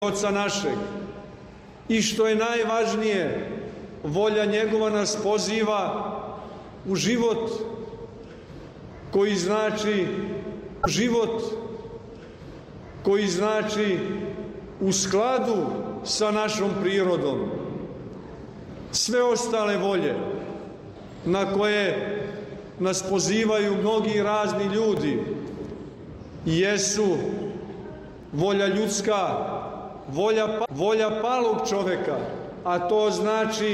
Oca našeg. I što je najvažnije, volja njegova nas poziva u život koji znači u skladu sa našom prirodom. Sve ostale volje na koje nas pozivaju mnogi razni ljudi jesu volja ljudska, volja palog čoveka, a to znači,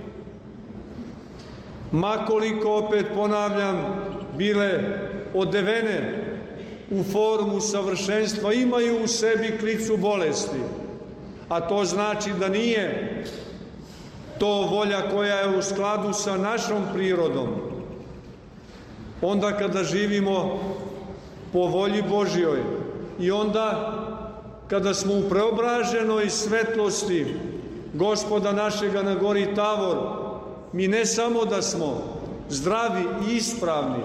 makoliko, opet ponavljam, bile odevene u formu savršenstva, imaju u sebi klicu bolesti, a to znači da nije to volja koja je u skladu sa našom prirodom. Onda kada živimo po volji Božjoj i onda kada smo u preobraženoj svetlosti Gospoda našega na gori Tavor, mi ne samo da smo zdravi i ispravni,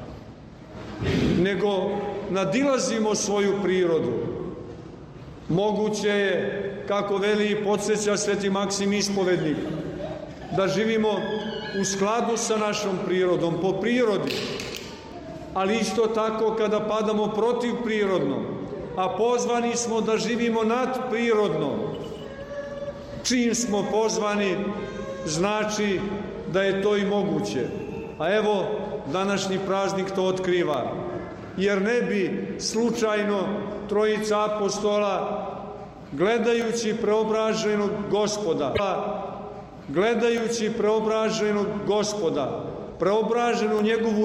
nego nadilazimo svoju prirodu. Moguće je, kako veli i podsjeća sveti Maksim Ispovednik, da živimo u skladu sa našom prirodom, po prirodi, ali isto tako kada padamo protiv prirodno, a pozvani smo da živimo nadprirodno. Čim smo pozvani, znači da je to i moguće. A evo, današnji praznik to otkriva. Jer ne bi slučajno trojica apostola, gledajući Gospoda, preobraženu njegovu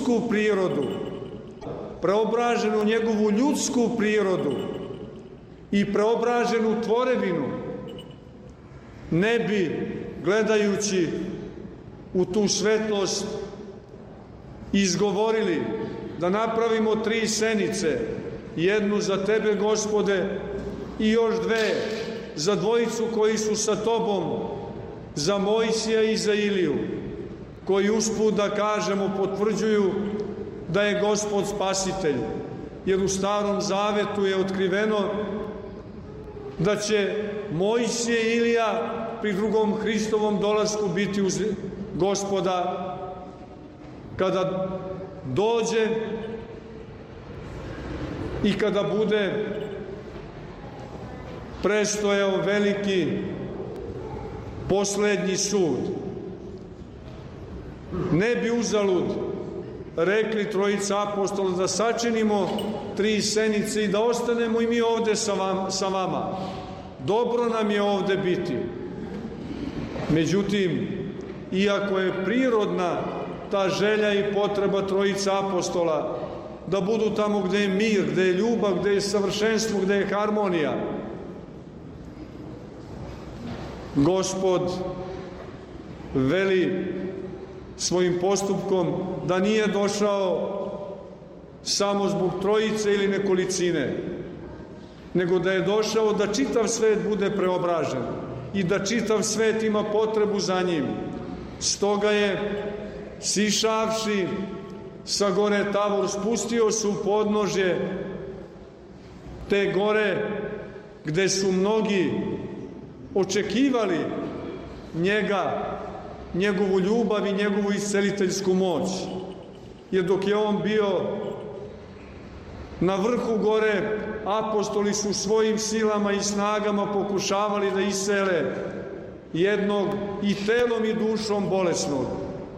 ljudsku prirodu i preobraženu tvorevinu, ne bi, gledajući u tu svetlost, izgovorili da napravimo 3 senice, jednu za tebe, Gospode, i još 2 za dvojicu koji su sa tobom, za Mojsija i za Iliju, koji usput, da kažemo, potvrđuju da je Gospod spasitelj, jer u Starom Zavetu je otkriveno da će Mojsije i Ilija pri drugom Hristovom dolasku biti uz Gospoda kada dođe i kada bude prestojao veliki poslednji sud. Ne bi uzalud rekli trojica apostola da sačinimo 3 senice i da ostanemo i mi ovde sa vama. Dobro nam je ovde biti. Međutim, iako je prirodna ta želja i potreba trojica apostola da budu tamo gde je mir, gde je ljubav, gde je savršenstvo, gde je harmonija, Gospod veli svojim postupkom da nije došao samo zbog trojice ili nekolicine, nego da je došao da čitav svet bude preobražen i da čitav svet ima potrebu za njim. Stoga je, sišavši sa gore Tavor, spustio se u podnožje te gore gde su mnogi očekivali njega, njegovu ljubav i njegovu isceliteljsku moć. Jer dok je on bio na vrhu gore, apostoli su svojim silama i snagama pokušavali da iscele jednog i telom i dušom bolesnog.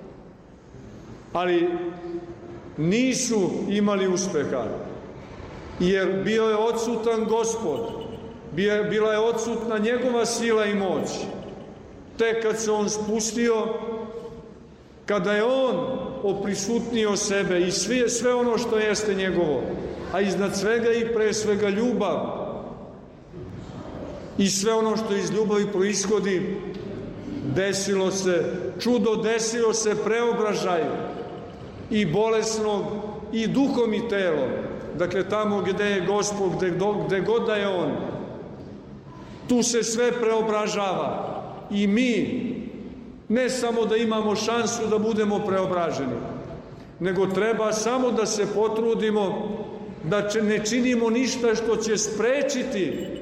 Ali nisu imali uspeha, jer bio je odsutan Gospod, bila je odsutna njegova sila i moć. Tek kad se on spustio, kada je on oprisutnio sebe i sve ono što jeste njegovo, a iznad svega i pre svega ljubav i sve ono što iz ljubavi proishodi, desilo se čudo, desio se preobražaj i bolesnog i duhom i telom. Dakle, tamo gde je Gospod, gde god da je on, tu se sve preobražava. I mi ne samo da imamo šansu da budemo preobraženi, nego treba samo da se potrudimo da ne činimo ništa što će sprečiti